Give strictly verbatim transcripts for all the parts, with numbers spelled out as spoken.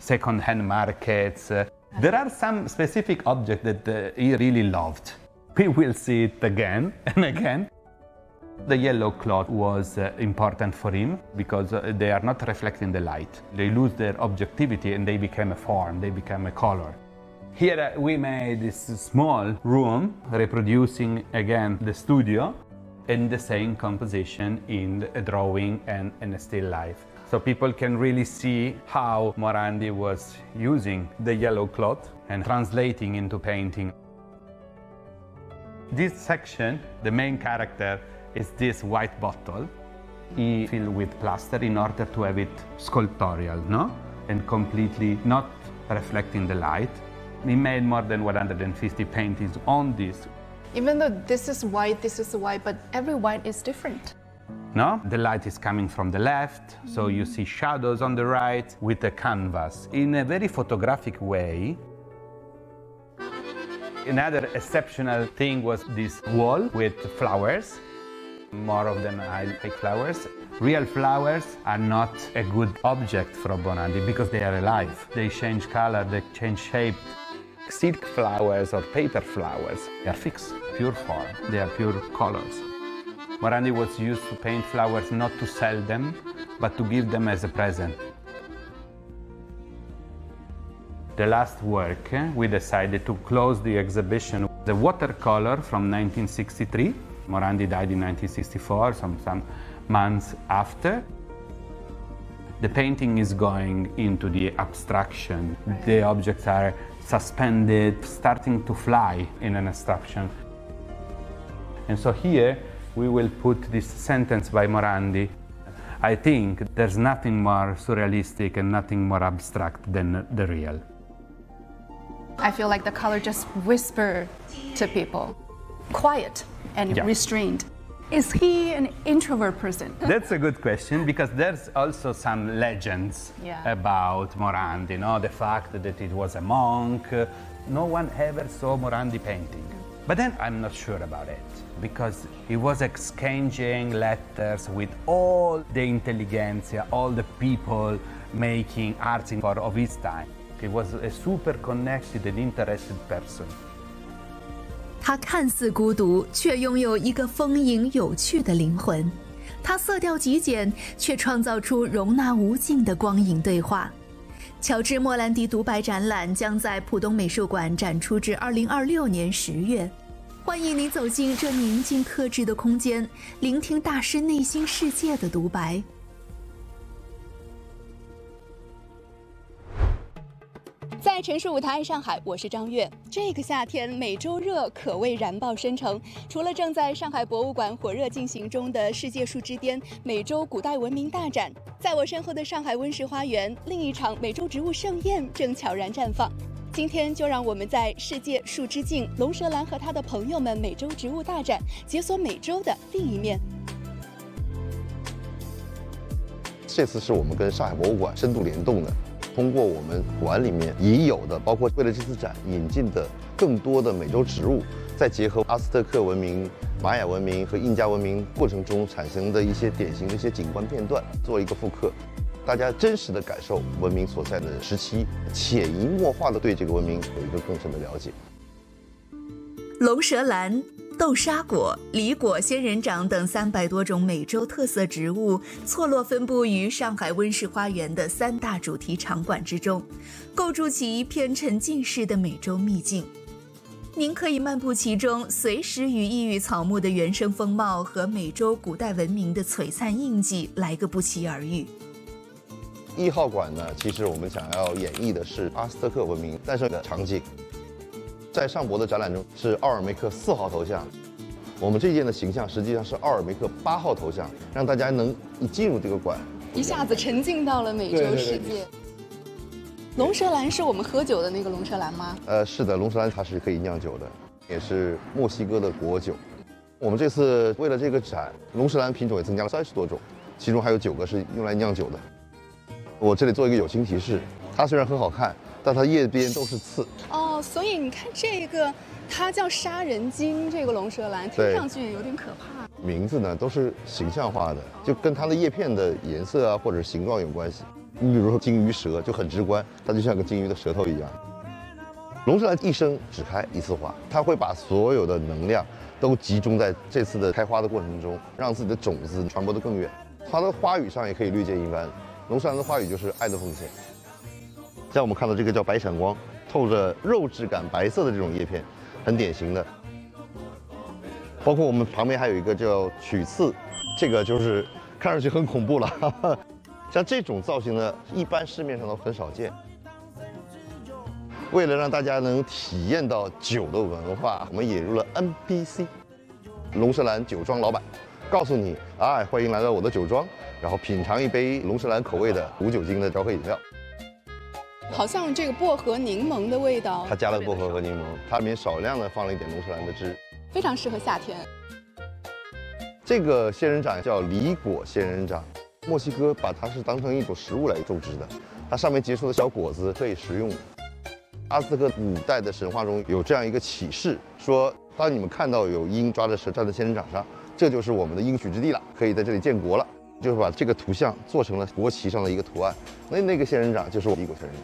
second-hand markets. Uh, there are some specific objects that uh, he really loved. We will see it again and again. The yellow cloth was uh, important for him because uh, they are not reflecting the light. They lose their objectivity and they become a form, they become a color. Here uh, we made this small room reproducing again the studio and the same composition in a drawing and in a still life. So people can really see how Morandi was using the yellow cloth and translating into painting. This section, the main character, is this white bottle. He filled with plaster in order to have it sculptorial, no? And completely not reflecting the light. He made more than one hundred fifty paintings on this. Even though this is white, this is white, but every white is different. No? The light is coming from the left, so you see shadows on the right with the canvas in a very photographic way. Another exceptional thing was this wall with flowers. More of them I like flowers. Real flowers are not a good object from Morandi because they are alive. They change color, they change shape. Silk flowers or paper flowers, they are fixed, pure form, they are pure colors. Morandi was used to paint flowers not to sell them, but to give them as a present. The last work, we decided to close the exhibition. The watercolor from nineteen sixty-three. Morandi died in nineteen sixty-four, some, some months after. The painting is going into the abstraction. The objects are suspended, starting to fly in an abstraction. And so here we will put this sentence by Morandi. I think there's nothing more surrealistic and nothing more abstract than the real. I feel like the color just whisper to people. Quiet and yeah. restrained. Is he an introvert person? That's a good question because there's also some legends yeah. about Morandi, you know, the fact that it was a monk. No one ever saw Morandi painting. But then I'm not sure about it because he was exchanging letters with all the intelligentsia, all the people making arts of his time. He was a super connected and interested person. 他看似孤独，却拥有一个丰盈有趣的灵魂。他色调极简，却创造出容纳无尽的光影对话。乔治·莫兰迪独白展览将在浦东美术馆展出至二零二六年十月。欢迎你走进这宁静克制的空间，聆听大师内心世界的独白。 在城市舞台上海，我是张悦。这个夏天，美洲热可谓燃爆深城。除了正在上海博物馆火热进行中的世界树之巅美洲古代文明大展，在我身后的上海温室花园，另一场美洲植物盛宴正悄然绽放。今天就让我们在世界树之境龙舌兰和他的朋友们美洲植物大展，解锁美洲的另一面。 这次是我们跟上海博物馆深度联动的。通过我们馆里面已有的，包括为了这次展引进的更多的美洲植物，再结合阿斯特克文明、玛雅文明和印加文明过程中产生的一些典型的一些景观片段，做一个复刻，大家真实的感受文明所在的时期，潜移默化的对这个文明有一个更深的了解。 龙舌兰、豆沙果、梨果、仙人掌等三百多种美洲特色植物错落分布于上海温室花园的三大主题场馆之中，构筑起一片沉浸式的美洲秘境。您可以漫步其中，随时与异域草木的原生风貌和美洲古代文明的璀璨印记来个不期而遇。 一号馆呢，其实我们想要演绎的是阿斯特克文明诞生的场景。在上博的展览中是奥尔梅克四号头像，我们这件的形象实际上是奥尔梅克八号头像，让大家能一进入这个馆， 一下子沉浸到了美洲世界。对对对，龙舌兰是我们喝酒的那个龙舌兰吗？呃， 是的，龙舌兰它是可以酿酒的，也是墨西哥的国酒。我们这次为了这个展，龙舌兰品种也增加了三十多种，其中还有九个是用来酿酒的。我这里做一个友情提示，它虽然很好看，但它叶边都是刺。 哦，所以你看这个，它叫杀人鲸，这个龙舌兰听上去有点可怕。名字呢都是形象化的，就跟它的叶片的颜色啊或者形状有关系。 你比如说金鱼舌就很直观，它就像个金鱼的舌头一样。龙舌兰一生只开一次花，它会把所有的能量都集中在这次的开花的过程中，让自己的种子传播得更远。它的花语上也可以略见一斑，龙舌兰的花语就是爱的奉献。像我们看到这个叫白闪光，透着肉质感白色的这种叶片，很典型的。包括我们旁边还有一个叫曲刺，这个就是看上去很恐怖了。哈哈，像这种造型呢，一般市面上都很少见。为了让大家能体验到酒的文化，我们引入了 N P C， 龙舌兰酒庄老板，告诉你，哎，欢迎来到我的酒庄，然后品尝一杯龙舌兰口味的无酒精的调和饮料。 好像这个薄荷柠檬的味道， 它加了薄荷和柠檬，它里面少量的放了一点龙舌兰的汁， 非常适合夏天。 这个仙人掌叫梨果仙人掌，墨西哥把它是当成一种食物来种植的，它上面结出的小果子可以食用。阿兹特克古代的神话中有这样一个启示，说当你们看到有鹰抓着蛇站在仙人掌上，这就是我们的应许之地了，可以在这里建国了。就是把这个图像做成了国旗上的一个图案，那那个仙人掌就是我梨果仙人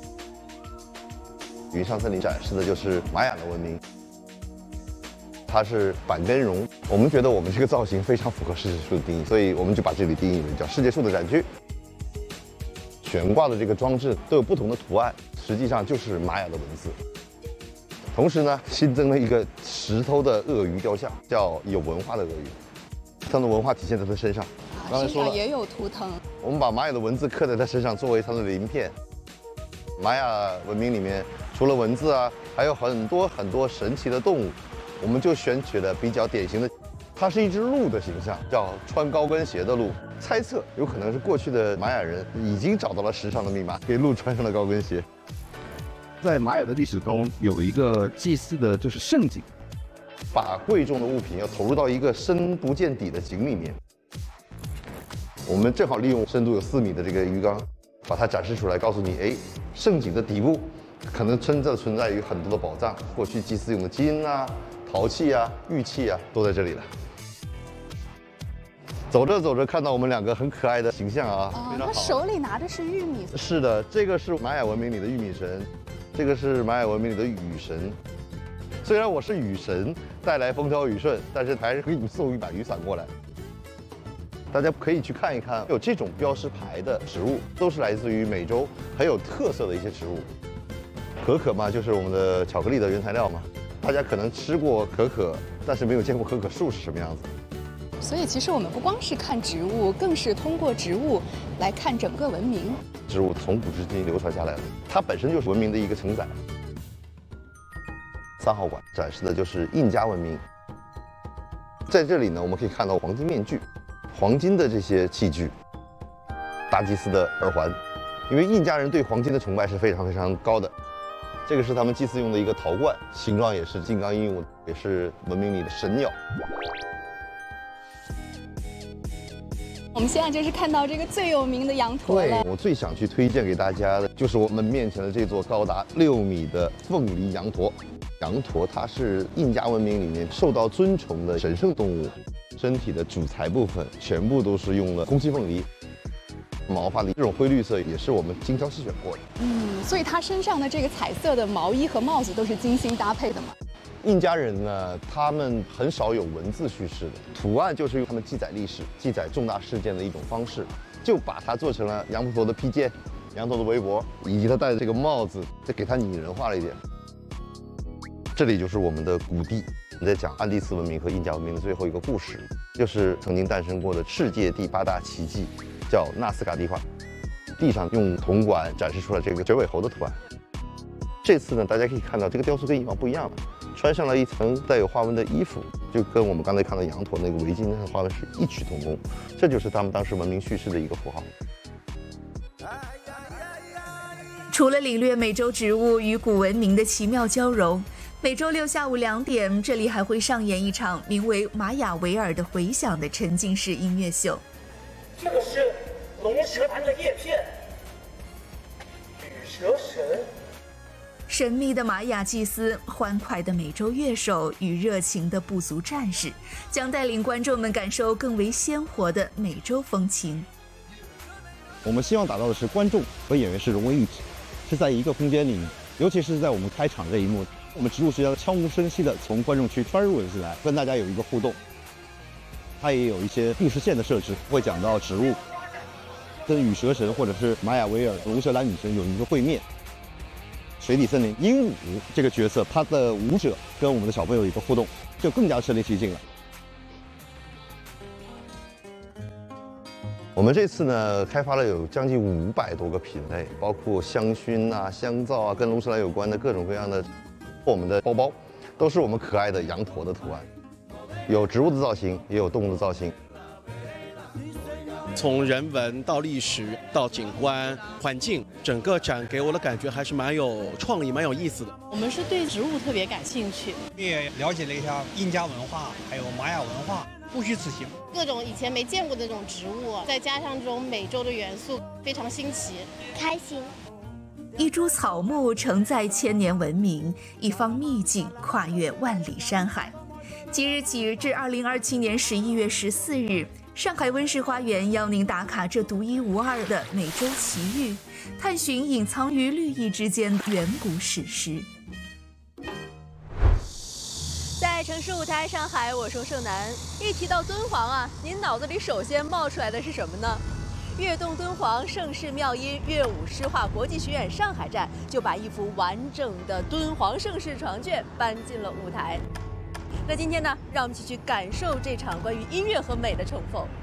掌。云上森林展示的就是玛雅的文明，它是板根绒。我们觉得我们这个造型非常符合世界树的定义，所以我们就把这里定义为叫世界树的展区。悬挂的这个装置都有不同的图案，实际上就是玛雅的文字。同时呢，新增了一个石头的鳄鱼雕像，叫有文化的鳄鱼，它的文化体现在它身上。 刚才说了，也有图腾。 我们把玛雅的文字刻在它身上，作为它的鳞片。玛雅文明里面除了文字啊，还有很多很多神奇的动物，我们就选取了比较典型的。它是一只鹿的形象，叫穿高跟鞋的鹿。猜测有可能是过去的玛雅人已经找到了时尚的密码，给鹿穿上了高跟鞋。 在玛雅的历史中，有一个祭祀的就是圣井， 把贵重的物品要投入到一个深不见底的井里面。我们正好利用深度有四米的这个鱼缸，把它展示出来，告诉你，哎，圣井的底部可能真正存在于很多的宝藏，过去祭祀用的金啊、陶器啊、玉器啊，都在这里了。走着走着，看到我们两个很可爱的形象啊， 哦， 非常好。 他手里拿的是玉米。 是的，这个是玛雅文明里的玉米神，这个是玛雅文明里的雨神。虽然我是雨神，带来风调雨顺，但是还是可以送一把雨伞过来。大家可以去看一看，有这种标识牌的植物，都是来自于美洲很有特色的一些植物。可可嘛，就是我们的巧克力的原材料嘛。大家可能吃过可可，但是没有见过可可树是什么样子。 所以其实我们不光是看植物，更是通过植物来看整个文明。 植物从古至今流传下来的，它本身就是文明的一个承载。三号馆展示的就是印加文明，在这里呢，我们可以看到黄金面具。黄金的这些器具，大祭司的耳环，因为印加人对黄金的崇拜是非常非常高的。这个是他们祭祀用的一个陶罐，形状也是金刚鹦鹉，也是文明里的神鸟。 我们现在就是看到这个最有名的羊驼了。 对，我最想去推荐给大家的就是我们面前的这座高达六米的凤梨羊驼。羊驼它是印加文明里面受到尊崇的神圣动物。身体的主材部分全部都是用了空气凤梨，毛发的这种灰绿色也是我们精挑细选过的。 嗯，所以它身上的这个彩色的毛衣和帽子都是精心搭配的嘛。 印加人呢，他们很少有文字叙事的，图案就是用他们记载历史、记载重大事件的一种方式，就把它做成了羊驼的披肩、羊驼的围脖，以及他戴的这个帽子，再给它拟人化了一点。这里就是我们的谷地。我们在讲安第斯文明和印加文明的最后一个故事，就是曾经诞生过的世界第八大奇迹，叫纳斯卡地画。地上用铜管展示出了这个绝尾猴的图案。这次呢，大家可以看到这个雕塑跟以往不一样了，穿上了一层带有花纹的衣服，就跟我们刚才看到羊驼那个围巾上的花纹是异曲同工。这就是他们当时文明叙事的一个符号。 除了领略美洲植物与古文明的奇妙交融，每周六下午两点，这里还会上演一场名为《玛雅维尔的回响》的沉浸式音乐秀。 这个是龙舌兰的叶片，羽蛇神。 神秘的玛雅祭司、欢快的美洲乐手与热情的部族战士，将带领观众们感受更为鲜活的美洲风情。 我们希望打造的是观众和演员是融为一体，是在一个空间里面，尤其是在我们开场这一幕，我们植物是要悄无声息的从观众区穿入进来，跟大家有一个互动。它也有一些故事线的设置，会讲到植物跟羽蛇神或者是玛雅维尔龙舌兰女神有一个会面。水底森林鹦鹉这个角色，他的舞者跟我们的小朋友有一个互动，就更加身临其境了。我们这次呢，开发了有将近五百多个品类，包括香薰啊、香皂啊，跟龙舌兰有关的各种各样的。我们的包包都是我们可爱的羊驼的图案，有植物的造型，也有动物的造型。 从人文到历史到景观环境，整个展给我的感觉还是蛮有创意、蛮有意思的。 我们是对植物特别感兴趣， 也了解了一下印加文化，还有玛雅文化。不虚此行， 各种以前没见过的那种植物，再加上这种美洲的元素，非常新奇， 开心。 一株草木承载千年文明，一方秘境跨越万里山海。即日起至二零二七年十一月十四日，上海温室花园邀您打卡这独一无二的美洲奇遇，探寻隐藏于绿意之间的远古史诗。 在城市舞台上海，我是盛楠。一提到敦煌啊，您脑子里首先冒出来的是什么呢？悦动敦煌盛世妙音乐舞诗画国际巡演上海站就把一幅完整的敦煌盛世长卷搬进了舞台。那今天呢，让我们一起去感受这场关于音乐和美的重逢。